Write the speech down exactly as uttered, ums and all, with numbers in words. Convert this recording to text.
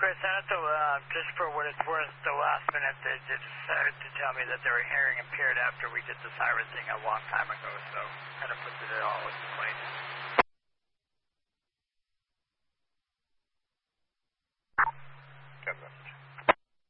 Chris, and at the, uh, just for what it's worth, the last minute they just decided to tell me that they were hearing impaired after we did the siren thing a long time ago, so kind of puts it all into place.